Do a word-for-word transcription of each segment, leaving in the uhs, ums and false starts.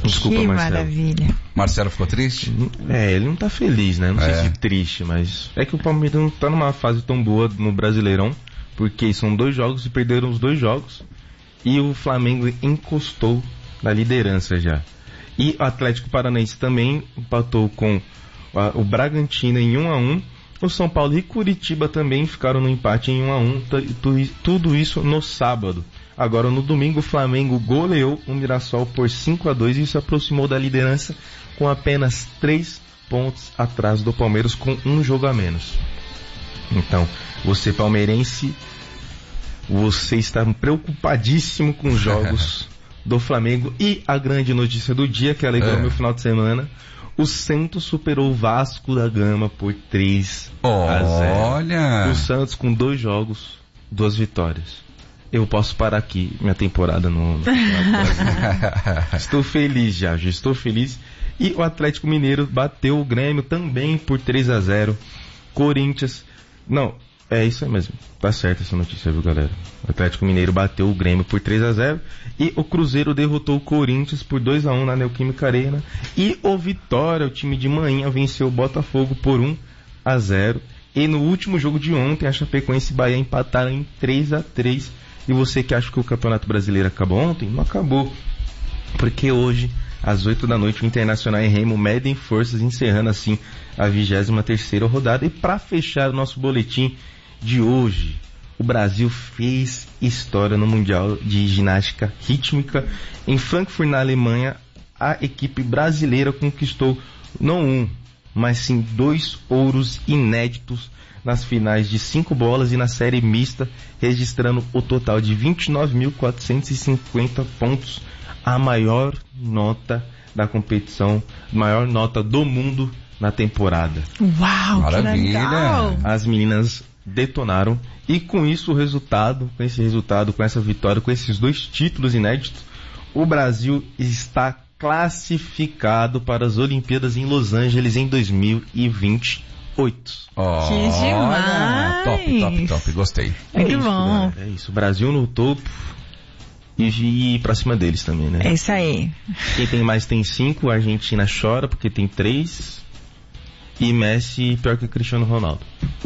Desculpa, que Marcelo. Maravilha. Marcelo ficou triste? É, ele não tá feliz, né? Não É. sei se triste, mas é que o Palmeiras não tá numa fase tão boa no Brasileirão, porque são dois jogos e perderam os dois jogos, e o Flamengo encostou na liderança já. E o Atlético Paranaense também empatou com a, o Bragantino em um a um. O São Paulo e Curitiba também ficaram no empate em um a um. T- tu- tudo isso no sábado. Agora no domingo o Flamengo goleou o Mirassol por cinco a dois e se aproximou da liderança com apenas três pontos atrás do Palmeiras, com um jogo a menos. Então, você palmeirense, você está preocupadíssimo com os jogos do Flamengo. E a grande notícia do dia, que alegrou É. meu final de semana: o Santos superou o Vasco da Gama por três a zero. Olha! O Santos com dois jogos, duas vitórias. Eu posso parar aqui minha temporada no, no Estou feliz já, já estou feliz. E o Atlético Mineiro bateu o Grêmio também por três a zero. Corinthians, não, é isso aí mesmo, tá certo essa notícia, viu, galera? O Atlético Mineiro bateu o Grêmio por três a zero e o Cruzeiro derrotou o Corinthians por dois a um na Neoquímica Arena. E o Vitória, o time de manhã, venceu o Botafogo por um a zero. E no último jogo de ontem, a Chapecoense e Bahia empataram em três a três. E você que acha que o Campeonato Brasileiro acabou ontem, não acabou. Porque hoje, às oito da noite, o Internacional e Remo medem forças, encerrando assim a vigésima terceira rodada. E para fechar o nosso boletim de hoje, o Brasil fez história no Mundial de Ginástica Rítmica. Em Frankfurt, na Alemanha, a equipe brasileira conquistou não um, mas sim dois ouros inéditos nas finais de cinco bolas e na série mista, registrando o total de vinte e nove mil quatrocentos e cinquenta pontos, a maior nota da competição, maior nota do mundo na temporada. Uau, Maravilha. que legal. As meninas detonaram e com isso o resultado, com esse resultado, com essa vitória, com esses dois títulos inéditos, o Brasil está classificado para as Olimpíadas em Los Angeles em dois mil e vinte e oito. Oh, Que demais. top, top, top, gostei. Muito isso, bom. galera, é isso, o Brasil no topo e, e ir pra cima deles também, né? É isso aí. Quem tem mais tem cinco, a Argentina chora porque tem três e Messi pior que Cristiano Ronaldo.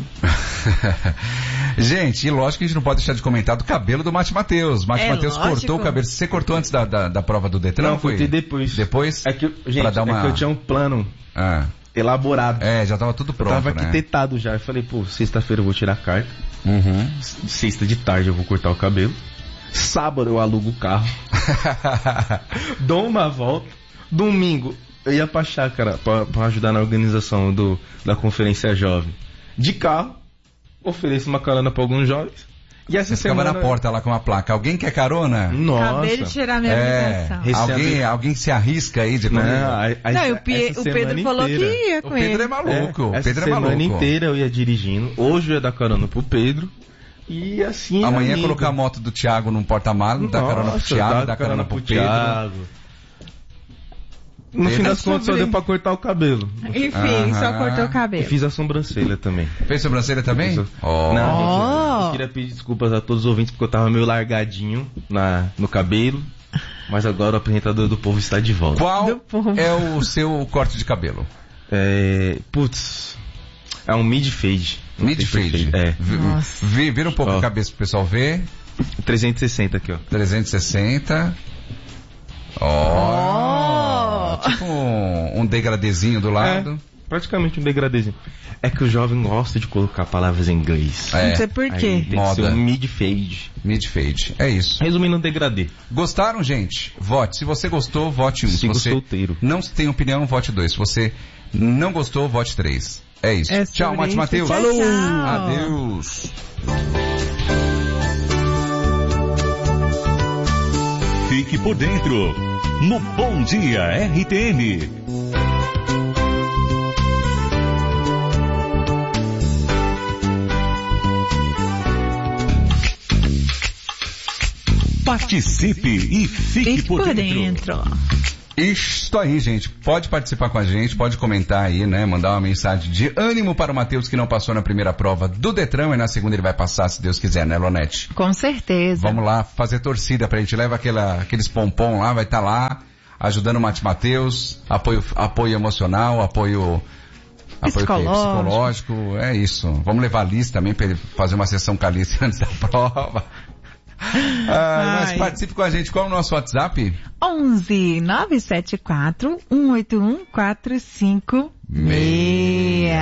Gente, e lógico que a gente não pode deixar de comentar do cabelo do Mate Matheus. Mate É Matheus lógico. cortou o cabelo. Você cortou antes da, da, da prova do Detran? Não, foi cortei depois. Depois? É que, gente, Pra dar uma- é que eu tinha um plano Ah, elaborado. é, já tava tudo Eu pronto, tava né? arquitetado já. Eu falei, pô, sexta-feira eu vou tirar a carta. Uhum. Sexta de tarde eu vou cortar o cabelo. Sábado eu alugo o carro. Dou uma volta. Domingo eu ia pra chácara pra, pra ajudar na organização do, da conferência jovem. De carro, ofereço uma carona pra alguns jovens. E essa Você ficava semana... na porta lá com uma placa. Alguém quer carona? Nossa. Acabei de tirar minha É, habilitação. Recebe- alguém, alguém se arrisca aí de Não, comer? a, a, Não, e o, Pe- essa o Pedro semana falou inteira. que ia O com Pedro ele. é maluco. o Essa Pedro é semana maluco. inteira eu ia dirigindo. Hoje eu ia dar carona pro Pedro. E assim. Amanhã amigo. colocar a moto do Thiago num porta-malas, dá carona pro Nossa, Thiago, dá dá carona pro Pedro. Thiago. No Pedro fim é das contas só sobre- deu pra cortar o cabelo. Enfim, Aham. só cortou o E cabelo. fiz a sobrancelha também. Fez sobrancelha também? Fiz- Oh. Não, Oh. gente, eu queria pedir desculpas a todos os ouvintes porque eu tava meio largadinho na, no cabelo. Mas agora o apresentador do povo está de volta. Qual Do povo. é o seu corte de cabelo? É. Putz. É um mid-fade. Não Mid sei se fade. É. Vi- Nossa. vi- Vira um pouco Ó. a cabeça pro pessoal ver. trezentos e sessenta aqui, ó. trezentos e sessenta. Ó. Oh. Tipo um, um degradezinho do lado. Praticamente um degradezinho. É que o jovem gosta de colocar palavras em inglês. É. Não sei por Aí quê. tem que Moda. ser um mid-fade. Mid fade. É isso. Resumindo, um degradê. Gostaram, gente? Vote. Se você gostou, vote um. Se Sigo você solteiro. não tem opinião, vote dois. Se você não gostou, vote três. É isso. É Tchau, sobre Mate isso. Matheus. Tchau, tchau. Adeus. Fique por dentro no Bom Dia R T M. Participe e fique, Fique por, por dentro. dentro. Isso aí, gente. Pode participar com a gente, pode comentar aí, né? Mandar uma mensagem de ânimo para o Matheus, que não passou na primeira prova do Detran, e na segunda ele vai passar, se Deus quiser, né, Lonete? Com certeza. Vamos lá fazer torcida pra gente. Leva aquela, aqueles pompom lá, vai estar lá. ajudando o Mate Mateus, apoio, apoio emocional, apoio... Apoio Psicológico. psicológico, é isso. Vamos levar a Liz também para ele fazer uma sessão com a Liz antes da prova. Ah, mas participe com a gente. Qual é o nosso WhatsApp? onze nove sete quatro um oito um quatro cinco seis.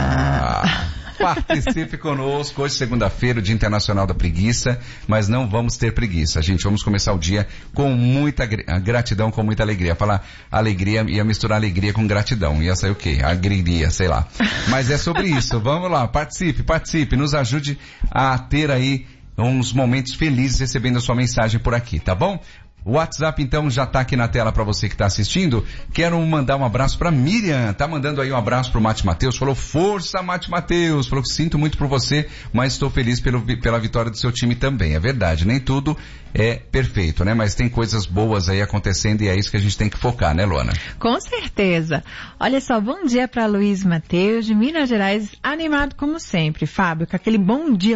Participe conosco. Hoje, segunda-feira, o Dia Internacional da Preguiça, mas não vamos ter preguiça, gente. Vamos começar o dia com muita gratidão, com muita alegria. Falar alegria, ia misturar alegria com gratidão. Ia sair o quê? Alegria, sei lá. Mas é sobre isso. Vamos lá, participe, participe. Nos ajude a ter aí uns momentos felizes recebendo a sua mensagem por aqui, tá bom? O WhatsApp, então, já tá aqui na tela para você que tá assistindo. Quero mandar um abraço pra Miriam. Tá mandando aí um abraço pro Mate Mateus. Falou, força, Mate Mateus. Falou que sinto muito por você, mas estou feliz pelo, pela vitória do seu time também. É verdade, nem tudo é perfeito, né? Mas tem coisas boas aí acontecendo e é isso que a gente tem que focar, né, Luana? Com certeza. Olha só, bom dia para Luiz Mateus, de Minas Gerais, animado como sempre. Fábio, com aquele bom dia,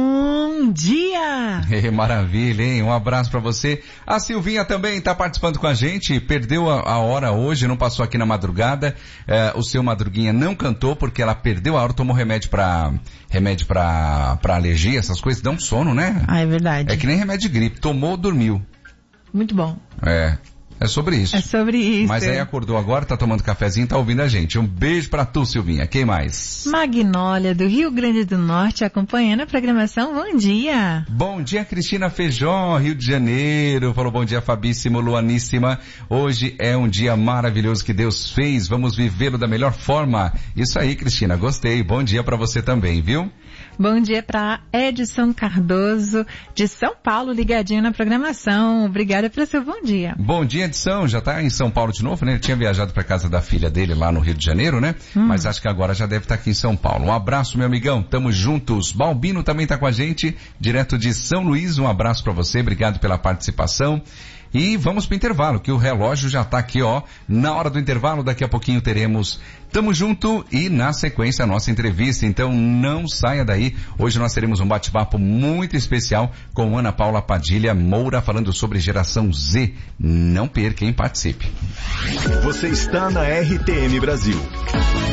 bom dia! Maravilha, hein? Um abraço para você. A Silvinha também está participando com a gente, perdeu a, a hora hoje, não passou aqui na madrugada. É, o seu Madruguinha não cantou porque ela perdeu a hora, tomou remédio para remédio para para alergia, essas coisas dão sono, né? Ah, é verdade. É que nem remédio de gripe, tomou, dormiu. Muito bom. É. É sobre isso. É sobre isso. Mas aí acordou agora, tá tomando cafezinho, tá ouvindo a gente. Um beijo pra tu, Silvinha. Quem mais? Magnólia, do Rio Grande do Norte, acompanhando a programação. Bom dia. Bom dia, Cristina Feijó, Rio de Janeiro. Falou bom dia, Fabíssimo, Luaníssima. Hoje é um dia maravilhoso que Deus fez. Vamos vivê-lo da melhor forma. Isso aí, Cristina, gostei. Bom dia pra você também, viu? Bom dia para Edson Cardoso, de São Paulo, ligadinho na programação. Obrigada pelo seu bom dia. Bom dia, Edson. Já tá em São Paulo de novo, né? Ele tinha viajado para casa da filha dele lá no Rio de Janeiro, né? Hum. Mas acho que agora já deve estar aqui em São Paulo. Um abraço, meu amigão. Tamo juntos. Balbino também tá com a gente, direto de São Luís. Um abraço para você. Obrigado pela participação. E vamos pro intervalo, que o relógio já tá aqui, ó. Na hora do intervalo, daqui a pouquinho teremos Tamo Junto e na sequência a nossa entrevista. Então não saia daí. Hoje nós teremos um bate-papo muito especial com Ana Paula Padilha Moura falando sobre geração Z. Não perca, hein? Participe. Você está na R T M Brasil.